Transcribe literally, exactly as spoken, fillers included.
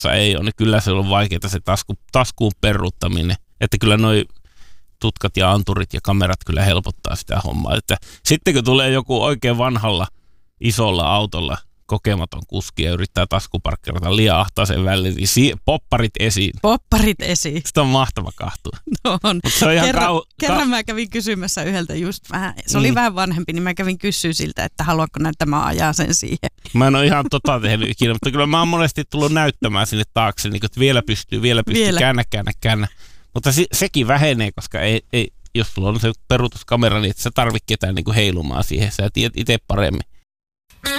ei ole, niin kyllä se on vaikeaa se tasku, taskuun peruuttaminen. Että kyllä noi tutkat ja anturit ja kamerat kyllä helpottaa sitä hommaa. Että sitten kun tulee joku oikein vanhalla isolla autolla kokematon kuski ja yrittää taskuparkkeerata liian ahtaisen väliin, niin si- popparit esiin. Popparit esiin. Sitä on mahtava kahtua. No on. Se on ihan kerran, kau- kerran ka- mä kävin kysymässä yhdeltä just vähän, se oli mm. vähän vanhempi, niin mä kävin kysyä siltä, että haluatko näyttää, mä ajaa sen siihen. Mä en ole ihan tota tehnyt ikinä, mutta kyllä mä oon monesti tullut näyttämään sinne taakse, niin että vielä pystyy, vielä pystyy, vielä. käännä, käännä, käännä. Mutta se, sekin vähenee, koska ei, ei, jos sulla on se peruutuskamera, niin et sä tarvitse ketään niin kuin heilumaan siihen, sä tiedät itse paremmin.